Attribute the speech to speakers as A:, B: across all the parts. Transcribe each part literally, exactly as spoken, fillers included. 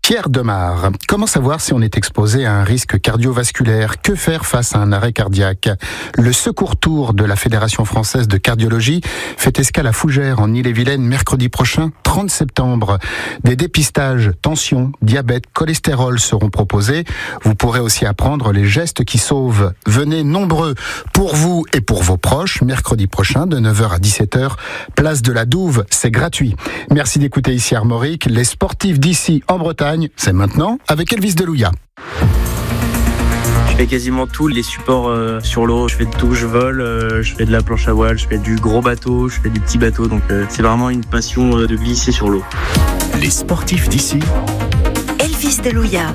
A: Pierre Demar, comment savoir si on est exposé à un risque cardiovasculaire? Que faire face à un arrêt cardiaque? Le Secours Tour de la Fédération française de cardiologie fait escale à Fougères en Ille-et-Vilaine mercredi prochain, trente septembre. Des dépistages, tension, diabète, cholestérol seront proposés. Vous pourrez aussi apprendre les gestes qui sauvent. Venez nombreux pour vous et pour vos proches, mercredi prochain de neuf heures à dix-sept heures, place de la Douve, c'est gratuit. Merci d'écouter ici Armorique, les sportifs d'ici en Bretagne. C'est maintenant avec Elvis Delouya.
B: Je fais quasiment tous les supports euh, sur l'eau. Je fais de tout, je vole, euh, je fais de la planche à voile, je fais du gros bateau, je fais du petit bateau. Donc euh, c'est vraiment une passion euh, de glisser sur l'eau.
C: Les sportifs d'ici.
D: Elvis Delouya.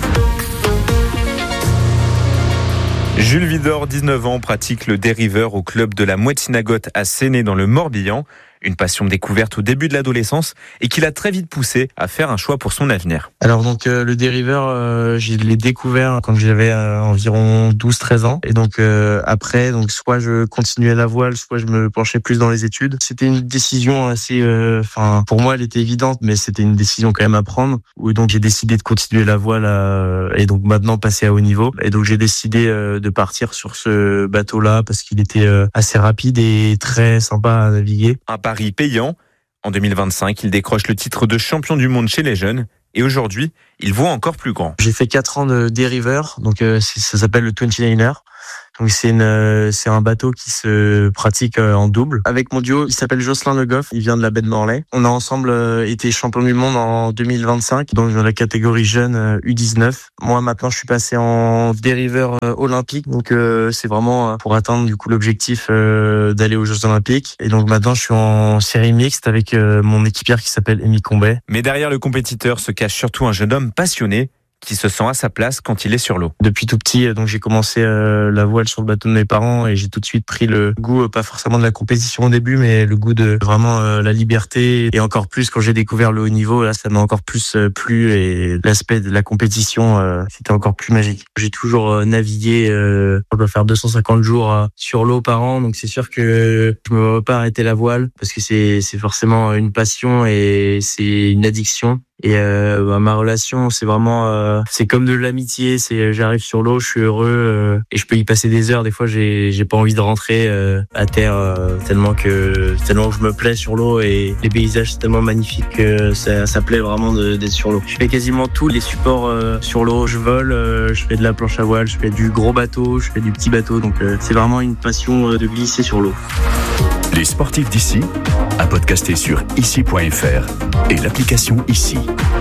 E: Jules Vidor, dix-neuf ans, pratique le dériveur au club de la Moëtinagotte à Séné dans le Morbihan. Une passion découverte au début de l'adolescence et qui l'a très vite poussé à faire un choix pour son avenir.
B: Alors donc euh, le dériveur, euh, je l'ai découvert quand j'avais euh, environ douze treize ans. Et donc euh, après, donc soit je continuais la voile, soit je me penchais plus dans les études. C'était une décision assez, enfin euh, pour moi elle était évidente, mais c'était une décision quand même à prendre. Où donc j'ai décidé de continuer la voile à, et donc maintenant passer à haut niveau. Et donc j'ai décidé euh, de partir sur ce bateau-là parce qu'il était euh, assez rapide et très sympa à naviguer.
E: Un pari payant. En deux mille vingt-cinq, il décroche le titre de champion du monde chez les jeunes. Et aujourd'hui, il voit encore plus grand.
B: J'ai fait quatre ans de dériveur, donc euh, ça s'appelle le vingt-neuf er. Donc c'est une, euh, c'est un bateau qui se pratique euh, en double. Avec mon duo, il s'appelle Jocelyn Le Goff, il vient de la baie de Morlaix. On a ensemble euh, été champion du monde en deux mille vingt-cinq, donc dans la catégorie jeune euh, U dix-neuf. Moi maintenant, je suis passé en dériveur euh, olympique, donc euh, c'est vraiment euh, pour atteindre du coup l'objectif euh, d'aller aux Jeux Olympiques. Et donc maintenant, je suis en série mixte avec euh, mon équipière qui s'appelle Amy Combet.
E: Mais derrière le compétiteur se cache surtout un jeune homme passionné qui se sent à sa place quand il est sur l'eau.
B: Depuis tout petit, donc j'ai commencé euh, la voile sur le bateau de mes parents et j'ai tout de suite pris le goût, pas forcément de la compétition au début, mais le goût de vraiment euh, la liberté. Et encore plus quand j'ai découvert le haut niveau, là ça m'a encore plus euh, plu et l'aspect de la compétition, euh, c'était encore plus magique. J'ai toujours euh, navigué, euh, on doit faire deux cent cinquante jours euh, sur l'eau par an, donc c'est sûr que je me vois pas arrêter la voile parce que c'est c'est forcément une passion et c'est une addiction. Et euh, bah, ma relation, c'est vraiment, euh, c'est comme de l'amitié. C'est, j'arrive sur l'eau, je suis heureux euh, et je peux y passer des heures. Des fois, j'ai, j'ai pas envie de rentrer euh, à terre euh, tellement que, tellement que je me plais sur l'eau et les paysages c'est tellement magnifique que ça, ça plaît vraiment de, d'être sur l'eau. Je fais quasiment tous les supports euh, sur l'eau. Je vole, euh, je fais de la planche à voile, je fais du gros bateau, je fais du petit bateau. Donc euh, c'est vraiment une passion euh, de glisser sur l'eau.
C: Les sportifs d'ici, à podcaster sur ici point f r et l'application Ici.